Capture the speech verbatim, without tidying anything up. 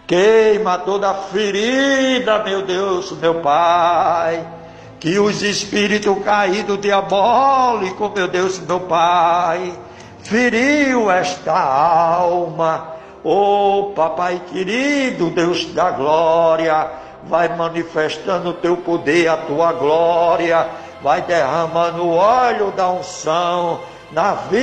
Queima toda ferida, meu Deus, meu Pai. Que os espíritos caídos diabólicos, meu Deus, meu Pai, feriu esta alma. Oh, Papai querido, Deus da glória, vai manifestando o teu poder, a tua glória, vai derramando o óleo da unção na vida